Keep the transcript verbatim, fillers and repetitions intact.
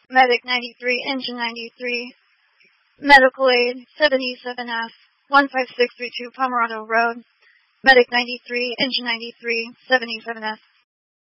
Medic ninety-three, Engine ninety-three, Medical Aid seventy-seven F, one five six three two Pomerado Road. Medic ninety-three, Engine ninety-three, seventy-seven F.